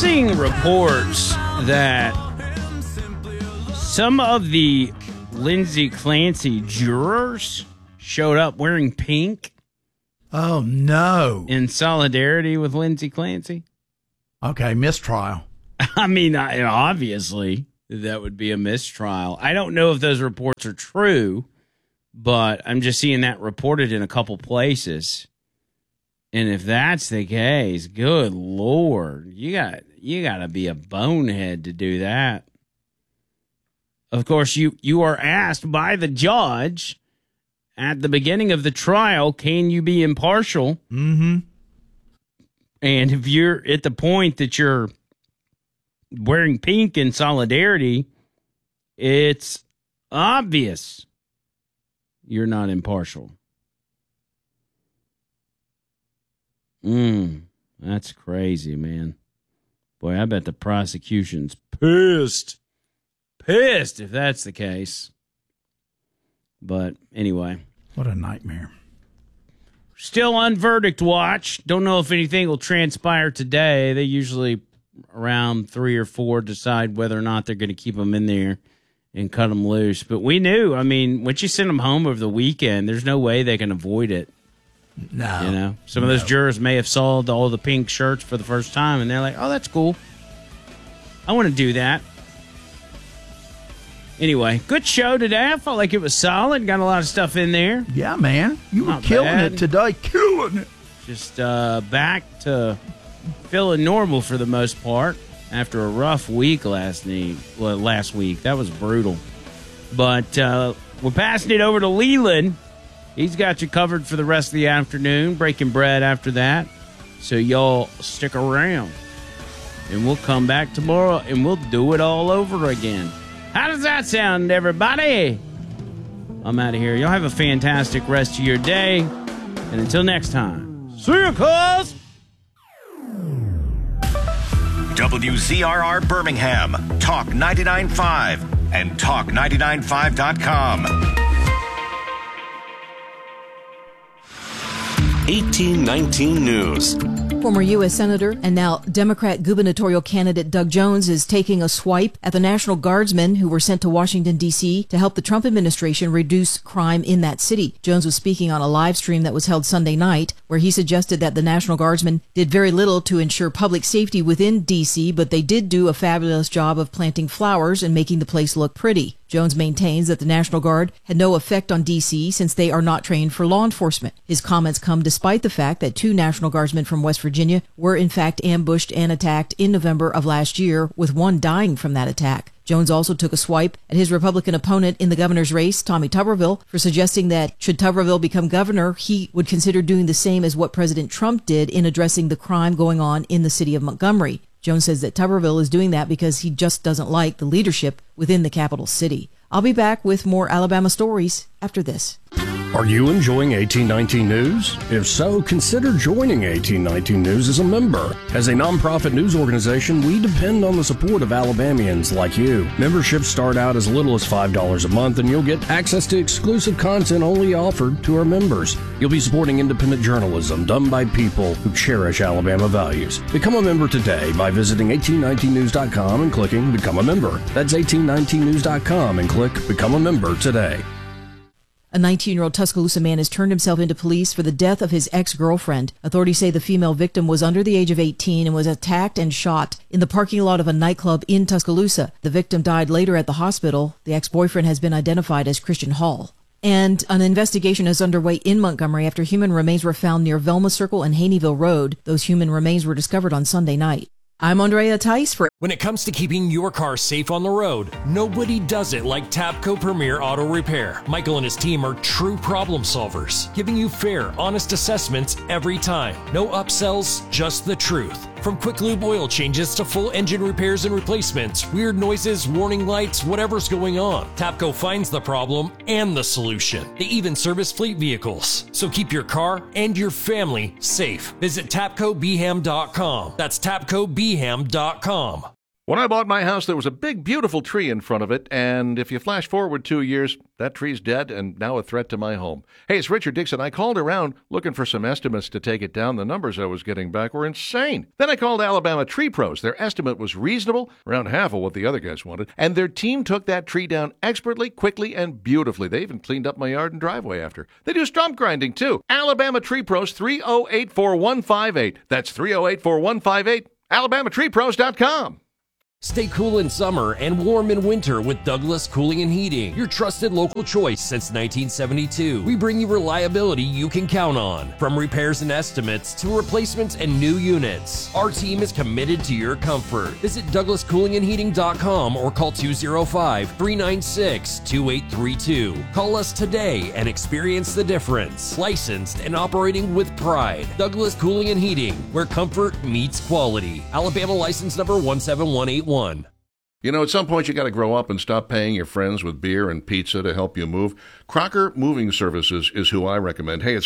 seeing reports that some of the Lindsay Clancy jurors showed up wearing pink. Oh, no. In solidarity with Lindsay Clancy. Okay, mistrial. I mean, obviously, that would be a mistrial. I don't know if those reports are true, but I'm just seeing that reported in a couple places. And if that's the case, good Lord, you got to be a bonehead to do that. Of course, you are asked by the judge at the beginning of the trial, can you be impartial? Mm-hmm. And if you're at the point that you're wearing pink in solidarity, it's obvious you're not impartial. That's crazy, man. Boy, I bet the prosecution's pissed if that's the case. But anyway. What a nightmare. Still on verdict watch. Don't know if anything will transpire today. They usually around 3 or 4 decide whether or not they're going to keep them in there and cut them loose. But we knew, I mean, once you send them home over the weekend, there's no way they can avoid it. No. You know, some of those jurors may have saw all the pink shirts for the first time, and they're like, oh, that's cool. I want to do that. Anyway, good show today. I felt like it was solid. Got a lot of stuff in there. Yeah, man. You were killing it today. Killing it. Just back to feeling normal for the most part after a rough week last week. That was brutal. But we're passing it over to Leland. He's got you covered for the rest of the afternoon. Breaking bread after that. So y'all stick around. And we'll come back tomorrow and we'll do it all over again. How does that sound, everybody? I'm out of here. Y'all have a fantastic rest of your day. And until next time, see you, cuz! WZRR Birmingham, Talk 99.5, and Talk995.com. 1819 News. Former U.S. Senator and now Democrat gubernatorial candidate Doug Jones is taking a swipe at the National Guardsmen who were sent to Washington, D.C. to help the Trump administration reduce crime in that city. Jones was speaking on a live stream that was held Sunday night, where he suggested that the National Guardsmen did very little to ensure public safety within D.C., but they did do a fabulous job of planting flowers and making the place look pretty. Jones maintains that the National Guard had no effect on D.C. since they are not trained for law enforcement. His comments come despite the fact that 2 National Guardsmen from West Virginia were in fact ambushed and attacked in November of last year, with 1 dying from that attack. Jones also took a swipe at his Republican opponent in the governor's race, Tommy Tuberville, for suggesting that should Tuberville become governor, he would consider doing the same as what President Trump did in addressing the crime going on in the city of Montgomery. Jones says that Tuberville is doing that because he just doesn't like the leadership within the capital city. I'll be back with more Alabama stories after this. Are you enjoying 1819 News? If so, consider joining 1819 News as a member. As a nonprofit news organization, we depend on the support of Alabamians like you. Memberships start out as little as $5 a month, and you'll get access to exclusive content only offered to our members. You'll be supporting independent journalism done by people who cherish Alabama values. Become a member today by visiting 1819news.com and clicking Become a Member. That's 1819news.com and click Become a Member today. A 19-year-old Tuscaloosa man has turned himself into police for the death of his ex-girlfriend. Authorities say the female victim was under the age of 18 and was attacked and shot in the parking lot of a nightclub in Tuscaloosa. The victim died later at the hospital. The ex-boyfriend has been identified as Christian Hall. And an investigation is underway in Montgomery after human remains were found near Velma Circle and Haneyville Road. Those human remains were discovered on Sunday night. I'm Andrea Tice for... When it comes to keeping your car safe on the road, nobody does it like Tapco Premier Auto Repair. Michael and his team are true problem solvers, giving you fair, honest assessments every time. No upsells, just the truth. From quick lube oil changes to full engine repairs and replacements, weird noises, warning lights, whatever's going on, Tapco finds the problem and the solution. They even service fleet vehicles. So keep your car and your family safe. Visit TapcoBeham.com. That's TapcoBeham.com. When I bought my house, there was a big, beautiful tree in front of it, and if you flash forward 2 years, that tree's dead and now a threat to my home. Hey, it's Richard Dixon. I called around looking for some estimates to take it down. The numbers I was getting back were insane. Then I called Alabama Tree Pros. Their estimate was reasonable, around half of what the other guys wanted, and their team took that tree down expertly, quickly, and beautifully. They even cleaned up my yard and driveway after. They do stump grinding, too. Alabama Tree Pros, 308-4158. That's 308-4158. AlabamaTreePros.com. Stay cool in summer and warm in winter with Douglas Cooling and Heating, your trusted local choice since 1972. We bring you reliability you can count on. From repairs and estimates to replacements and new units, our team is committed to your comfort. Visit DouglasCoolingandHeating.com or call 205-396-2832. Call us today and experience the difference. Licensed and operating with pride. Douglas Cooling and Heating, where comfort meets quality. Alabama license number 17181. You know, at some point you got to grow up and stop paying your friends with beer and pizza to help you move. Crocker Moving Services is who I recommend. Hey, it's